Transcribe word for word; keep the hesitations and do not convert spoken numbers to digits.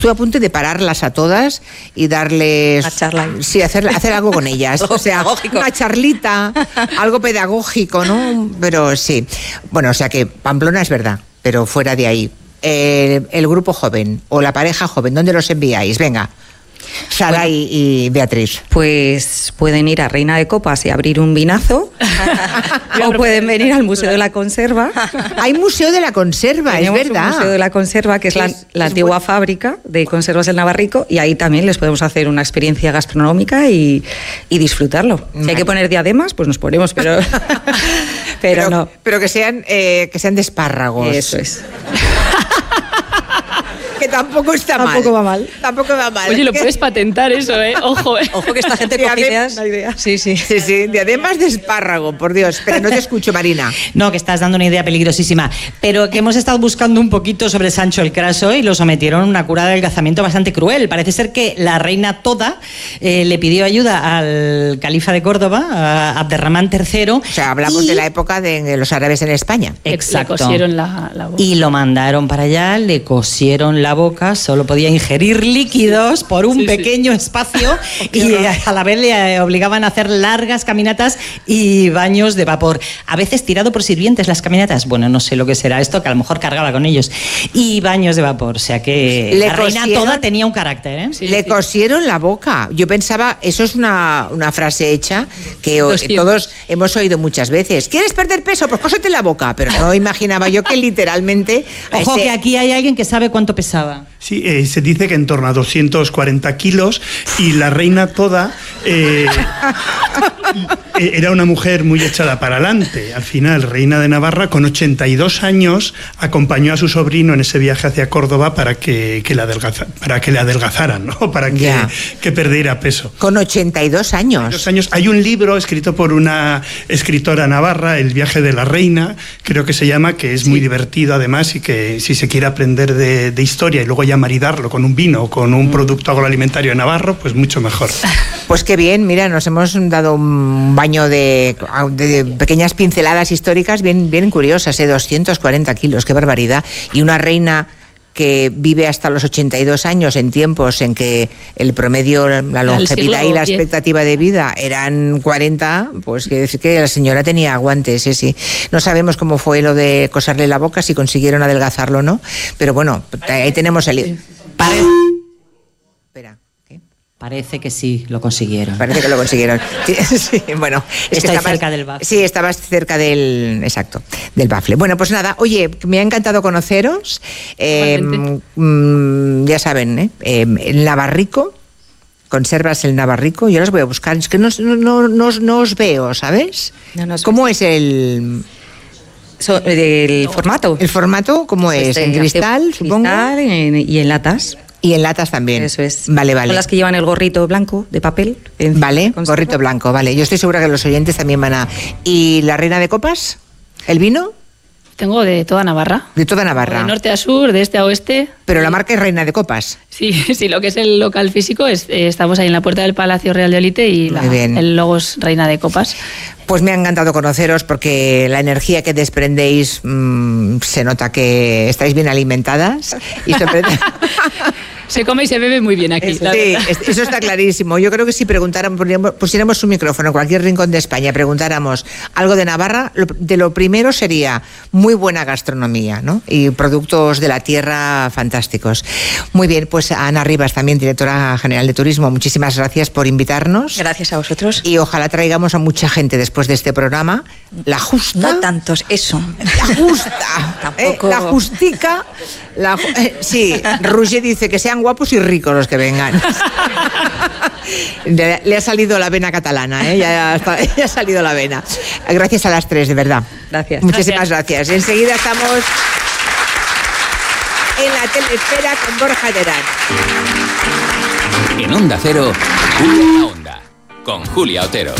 Estuve a punto de pararlas a todas y darles... Una charla. Sí, hacer, hacer algo con ellas. Algo o sea, pedagógico. Una charlita, algo pedagógico, ¿no? Pero sí. Bueno, o sea que Pamplona es verdad, pero fuera de ahí. El, el grupo joven o la pareja joven, ¿dónde los enviáis? Venga. Sara bueno, y, y Beatriz. Pues pueden ir a Reina de Copas y abrir un vinazo o pueden venir al Museo de la Conserva. Hay Museo de la Conserva, Tenemos es verdad. Un Museo de la Conserva, que es, es la, la es antigua bueno. fábrica de conservas del Navarrico, y ahí también les podemos hacer una experiencia gastronómica y, y disfrutarlo. Vale. Si hay que poner diademas, pues nos ponemos, pero, pero, pero no. Pero que sean, eh, que sean de espárragos. Eso es. Que tampoco está mal. Tampoco va mal. Tampoco va mal. Oye, lo puedes patentar eso, ¿eh? Ojo, ¿eh? Ojo que esta gente coge ideas. Idea. Sí, sí. Sí, sí. Diademas de espárrago, por Dios. Pero no te escucho, Marina. No, que estás dando una idea peligrosísima. Pero que hemos estado buscando un poquito sobre Sancho el Craso y lo sometieron a una cura de adelgazamiento bastante cruel. Parece ser que la reina Toda eh, le pidió ayuda al califa de Córdoba, a Abderramán tercero. O sea, hablamos y... de la época de los árabes en España. Exacto. Le cosieron la, la boca. Y lo mandaron para allá, le cosieron la boca, solo podía ingerir líquidos por un sí, pequeño sí. espacio y a la vez le obligaban a hacer largas caminatas y baños de vapor. A veces tirado por sirvientes las caminatas. Bueno, no sé lo que será esto, que a lo mejor cargaba con ellos. Y baños de vapor. O sea que le la reina Toda tenía un carácter, ¿eh? Sí, le sí. cosieron la boca. Yo pensaba, eso es una, una frase hecha que o, todos hemos oído muchas veces. ¿Quieres perder peso? Pues cósete la boca. Pero no imaginaba yo que literalmente... Ojo ese... que aquí hay alguien que sabe cuánto pesaba. Sí, eh, se dice que en torno a doscientos cuarenta kilos y la reina Toda eh, era una mujer muy echada para adelante. Al final, reina de Navarra, con ochenta y dos años, acompañó a su sobrino en ese viaje hacia Córdoba para que, que, le, adelgaza, para que le adelgazaran, ¿no? Para que, que perdiera peso. Con ochenta y dos años. Dos años. Hay un libro escrito por una escritora navarra, El viaje de la reina, creo que se llama, que es muy sí. divertido además y que si se quiere aprender de, de historia y luego ya maridarlo con un vino o con un producto agroalimentario navarro, pues mucho mejor. Pues qué bien, mira, nos hemos dado un baño de, de pequeñas pinceladas históricas bien, bien curiosas, ¿eh? doscientos cuarenta kilos, qué barbaridad. Y una reina que vive hasta los ochenta y dos años en tiempos en que el promedio, la longevidad y la expectativa de vida eran cuarenta, pues quiere decir que la señora tenía aguantes, sí, sí. No sabemos cómo fue lo de coserle la boca, si consiguieron adelgazarlo o no, pero bueno, ahí tenemos el... Parece... Espera, ¿qué? Parece que sí, lo consiguieron. Parece que lo consiguieron. Sí, bueno, es Estoy que estabas, cerca del bafle. Sí, estabas cerca del, exacto, del bafle. Bueno, pues nada, oye, me ha encantado conoceros. Eh, mm, ya saben, ¿eh? Eh, el Navarrico, conservas el Navarrico, yo las voy a buscar. Es que no, no, no, no os veo, ¿sabes? No, no ¿Cómo es el...? So, el formato. ¿El formato cómo pues es? ¿En cristal, supongo? Cristal y en latas. Y en latas también. Eso es. Vale, vale. Son las que llevan el gorrito blanco de papel. Vale, gorrito blanco, vale. Yo estoy segura que los oyentes también van a... ¿Y la reina de copas? ¿El vino? Tengo de toda Navarra. De toda Navarra. De norte a sur, de este a oeste. Pero la marca es Reina de Copas. Sí, sí, lo que es el local físico, es, eh, estamos ahí en la puerta del Palacio Real de Olite y la, el logo es Reina de Copas. Pues me ha encantado conoceros porque la energía que desprendéis mmm, se nota que estáis bien alimentadas y sobre... Se come y se bebe muy bien aquí. Eso, sí, eso está clarísimo. Yo creo que si preguntáramos, pusiéramos un micrófono en cualquier rincón de España, preguntáramos algo de Navarra, lo, de lo primero sería muy buena gastronomía, ¿no? Y productos de la tierra fantásticos. Muy bien, pues Ana Rivas, también directora general de Turismo, muchísimas gracias por invitarnos. Gracias a vosotros. Y ojalá traigamos a mucha gente después de este programa. La justa. No tantos, eso. La justa. Tampoco. Eh, la justica. La, eh, sí, Roger dice que sean guapos y ricos los que vengan. Le, le ha salido la vena catalana, ¿eh? Ya, está, ya ha salido la vena. Gracias a las tres, de verdad. Gracias. Muchísimas gracias. gracias. Enseguida estamos en la telesfera con Borja Terán. En Onda Cero, Julia la Onda, con Julia Otero.